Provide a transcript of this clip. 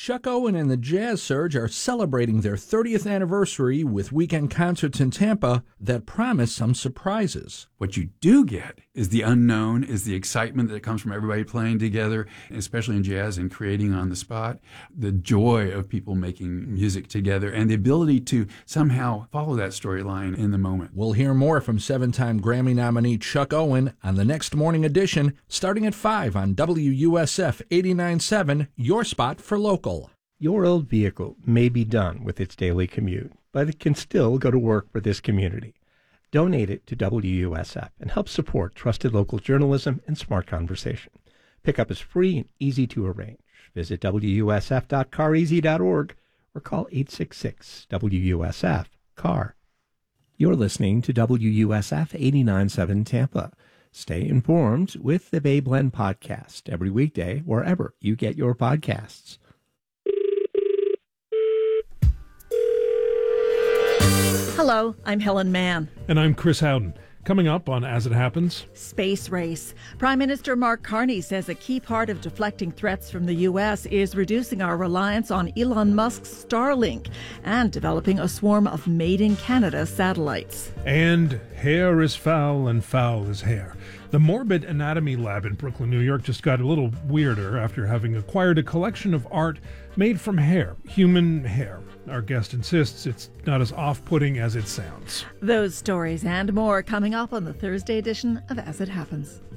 Chuck Owen and the Jazz Surge are celebrating their 30th anniversary with weekend concerts in Tampa that promise some surprises. What you do get is the unknown, is the excitement that comes from everybody playing together, especially in jazz and creating on the spot, the joy of people making music together, and the ability to somehow follow that storyline in the moment. We'll hear more from 7-time Grammy nominee Chuck Owen on the next morning edition, starting at 5 on WUSF 89.7, your spot for local. Your old vehicle may be done with its daily commute, but it can still go to work for this community. Donate it to WUSF and help support trusted local journalism and smart conversation. Pickup is free and easy to arrange. Visit WUSF.careasy.org or call 866-WUSF-CAR. You're listening to WUSF 89.7 Tampa. Stay informed with the Bay Blend podcast every weekday wherever you get your podcasts. Hello, I'm Helen Mann. And I'm Chris Howden. Coming up on As It Happens, Space race. Prime Minister Mark Carney says a key part of deflecting threats from the U.S. is reducing our reliance on Elon Musk's Starlink and developing a swarm of made-in-Canada satellites. and hair is foul and foul is hair. The Morbid Anatomy Lab in Brooklyn, New York just got a little weirder after having acquired a collection of art made from hair, human hair. Our guest insists it's not as off-putting as it sounds. Those stories and more coming up on the Thursday edition of As It Happens.